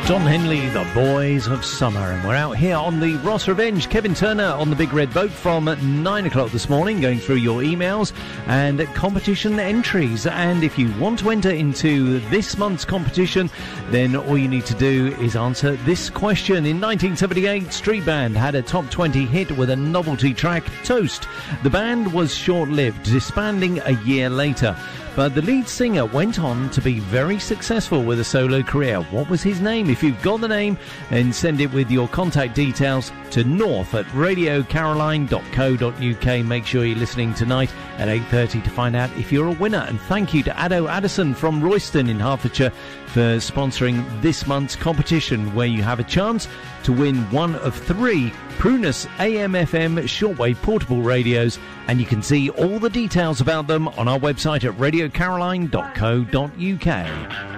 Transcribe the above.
Don Henley, the Boys of Summer, and we're out here on the Ross Revenge. Kevin Turner on the Big Red Boat from 9 o'clock this morning, going through your emails and competition entries. And if you want to enter into this month's competition, then all you need to do is answer this question. In 1978, Street Band had a top 20 hit with a novelty track, Toast. The band was short-lived, disbanding a year later. But the lead singer went on to be very successful with a solo career. What was his name? If you've got the name, then send it with your contact details to north@radiocaroline.co.uk. Make sure you're listening tonight at 8:30 to find out if you're a winner. And thank you to Addo Addison from Royston in Hertfordshire for sponsoring this month's competition, where you have a chance to win one of 3 Prunus AM/FM shortwave portable radios, and you can see all the details about them on our website at radiocaroline.co.uk.